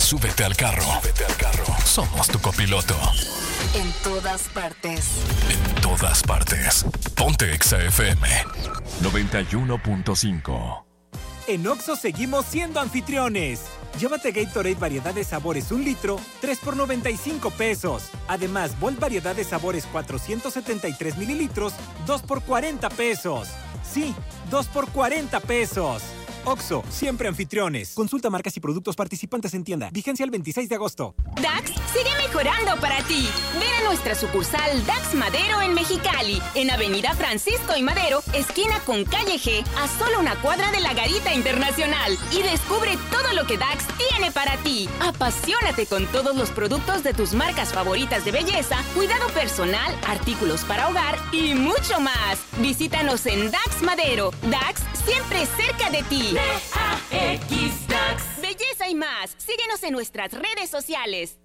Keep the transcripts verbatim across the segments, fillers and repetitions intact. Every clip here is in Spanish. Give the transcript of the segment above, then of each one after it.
súbete al carro. Súbete al carro. Somos tu copiloto. En todas partes. En todas partes. Ponte Exa F M noventa y uno punto cinco. En Oxxo seguimos siendo anfitriones. Llévate Gatorade variedad de sabores un litro, tres por noventa y cinco pesos. Además, Volt variedad de sabores cuatrocientos setenta y tres mililitros, dos por cuarenta pesos. Sí, dos por cuarenta pesos. Oxxo, siempre anfitriones. Consulta marcas y productos participantes en tienda. Vigencia el veintiséis de agosto. Dax sigue mejorando para ti. Ven a nuestra sucursal Dax Madero en Mexicali, en Avenida Francisco y Madero, esquina con Calle G, a solo una cuadra de la Garita Internacional. Y descubre todo lo que Dax tiene para ti. Apasionate con todos los productos de tus marcas favoritas de belleza, cuidado personal, artículos para hogar y mucho más. Visítanos en Dax Madero. Dax siempre cerca de ti. D A X Dax. Belleza y más. Síguenos en nuestras redes sociales.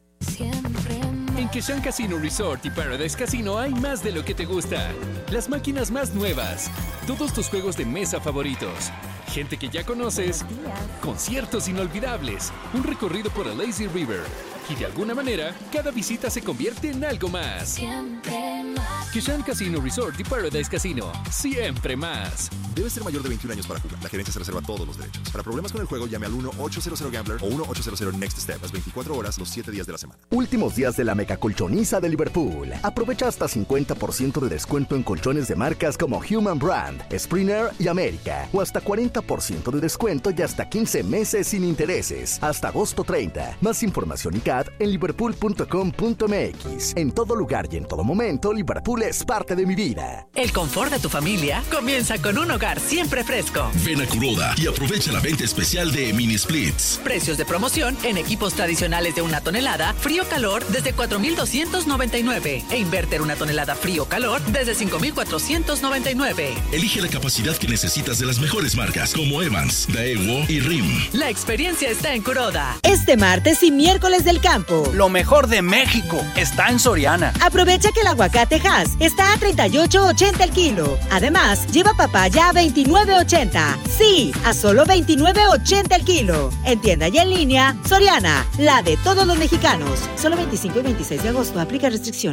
En Keshan Casino Resort y Paradise Casino hay más de lo que te gusta. Las máquinas más nuevas, todos tus juegos de mesa favoritos, gente que ya conoces, conciertos inolvidables, un recorrido por el Lazy River. Y de alguna manera, cada visita se convierte en algo más. Siempre más. Keshan Casino Resort y Paradise Casino. Siempre más. Debe ser mayor de veintiún años para jugar. La gerencia se reserva todos los derechos. Para problemas con el juego, llame al uno ocho cero cero Gambler o uno ocho cero cero Next Step. Las veinticuatro horas, los siete días de la semana. Últimos días de la mega colchoniza de Liverpool. Aprovecha hasta cincuenta por ciento de descuento en colchones de marcas como Human Brand, Springer y América. O hasta cuarenta por ciento de descuento y hasta quince meses sin intereses. Hasta agosto treinta. Más información y C A D en liverpool punto com punto m x. En todo lugar y en todo momento, Liverpool es parte de mi vida. El confort de tu familia comienza con un hogar siempre fresco. Ven a Kuroda y aprovecha la venta especial de Mini Splits. Precios de promoción en equipos tradicionales de una tonelada frío-calor desde cuatro mil doscientos noventa y nueve e inverter una tonelada frío-calor desde cinco mil cuatrocientos noventa y nueve. Elige la capacidad que necesitas de las mejores marcas como Evans, Daewoo y R I M. La experiencia está en Kuroda. Este martes y miércoles del campo. Lo mejor de México está en Soriana. Aprovecha que el aguacate Hass está a treinta y ocho ochenta el kilo. Además, lleva papaya a veintinueve ochenta. Sí, a solo veintinueve ochenta el kilo. En tienda y en línea, Soriana, la de todos los mexicanos. Solo veinticinco y veintiséis de agosto. Aplica restricciones.